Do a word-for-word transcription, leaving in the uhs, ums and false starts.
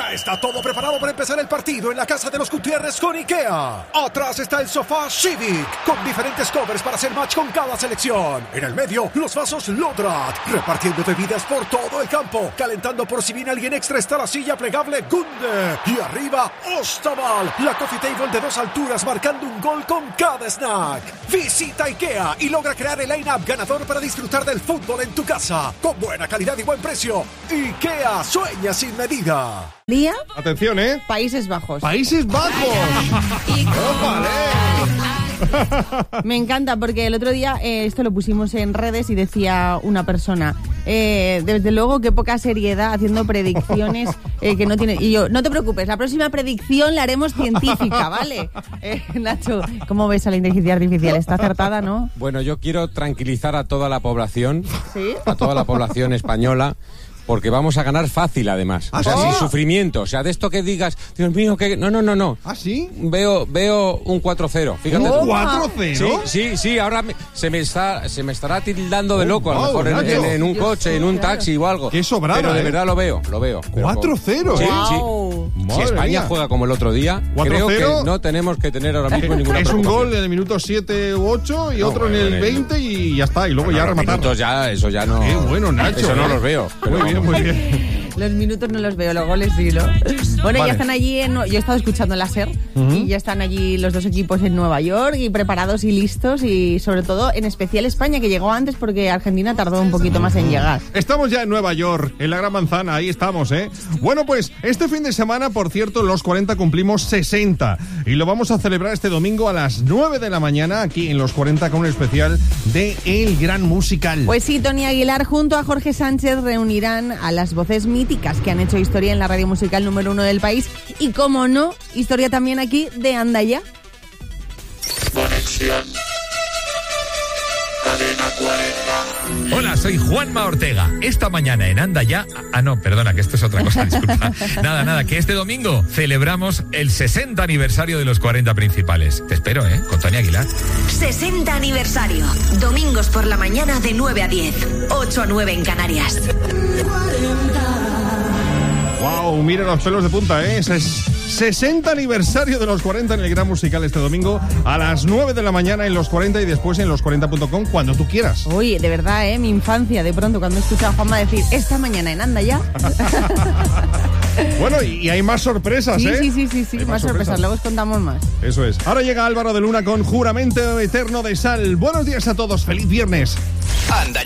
Ya está todo preparado para empezar el partido en la casa de los Gutiérrez con IKEA. Atrás está el sofá Civic, con diferentes covers para hacer match con cada selección. En el medio, los vasos Lodrat, repartiendo bebidas por todo el campo. Calentando por si viene alguien extra está la silla plegable Gunde. Y arriba, Ostaval, la coffee table de dos alturas marcando un gol con cada snack. Visita IKEA y logra crear el line-up ganador para disfrutar del fútbol en tu casa. Con buena calidad y buen precio. IKEA, sueña sin medida. Día. Atención, ¿eh? Países Bajos. ¡Países Bajos! ¡Ópale! Me encanta porque el otro día eh, esto lo pusimos en redes y decía una persona, eh, desde luego qué poca seriedad haciendo predicciones eh, que no tienen. Y yo, no te preocupes, la próxima predicción la haremos científica, ¿vale? Eh, Nacho, ¿cómo ves a la inteligencia artificial? ¿Está acertada, no? Bueno, yo quiero tranquilizar a toda la población, ¿Sí? a toda la población española, porque vamos a ganar fácil, además. ¿Ah, o sea, sí? sin sufrimiento. O sea, de esto que digas, Dios mío, que... No, no, no, no. ¿Ah, sí? Veo, veo un cuatro cero, fíjate ¿Un tú. cuatro Sí, cero? sí, sí, ahora me- se, me está, se me estará tildando de loco, a lo Oh, mejor en, Nacho. en- en un coche, en un taxi o algo. Qué sobrada, Pero de ¿eh? verdad lo veo, lo veo. Pero cuatro cero, Sí, ¿eh? Wow. sí. Si Madre España mía. juega como el otro día, cuatro creo cero. que no tenemos que tener ahora mismo ninguna Es un preocupación. gol en el minuto siete u ocho y No, otro en bueno, el en el- veinte y ya está. Y luego No, ya los rematar. minutos ya, eso ya no... Qué bueno, Nacho. Eso no ¿eh? los veo. Pero Muy bien, muy bien. Los minutos no los veo, los goles sí, ¿no? Bueno, Vale. ya están allí, en, yo he estado escuchando la SER y ya están allí los dos equipos en Nueva York y preparados y listos y sobre todo en especial España que llegó antes porque Argentina tardó un poquito más en llegar. Estamos ya en Nueva York, en la Gran Manzana, ahí estamos, ¿eh? Bueno, pues este fin de semana, por cierto, los cuarenta cumplimos sesenta y lo vamos a celebrar este domingo a las nueve de la mañana aquí en los cuarenta con un especial de El Gran Musical. Pues sí, Tony Aguilar junto a Jorge Sánchez reunirán a las voces míticas que han hecho historia en la radio musical número uno del país y, como no, historia también aquí de Anda Ya. Conexión. Cadena cuarenta. Hola, soy Juanma Ortega. Esta mañana en Anda Ya... Ah, no, perdona, que esto es otra cosa, disculpa. Nada, nada, que este domingo celebramos el sesenta aniversario de los cuarenta principales. Te espero, ¿eh? Con Tony Aguilar. sesenta aniversario. Domingos por la mañana de nueve a diez. ocho a nueve en Canarias. Wow, mira los pelos de punta, ¿eh? Ese es sesenta aniversario de los cuarenta en el Gran Musical este domingo a las nueve de la mañana en los cuarenta y después en los cuarenta punto com cuando tú quieras. Oye, de verdad, ¿eh? Mi infancia, de pronto, cuando he escuchado a Juanma decir esta mañana en Anda Ya. Bueno, y, y hay más sorpresas, Sí, ¿eh? sí, sí, sí, sí, Hay más sorpresas, luego os contamos más. Eso es. Ahora llega Álvaro de Luna con Juramento Eterno de Sal. Buenos días a todos, feliz viernes. Anda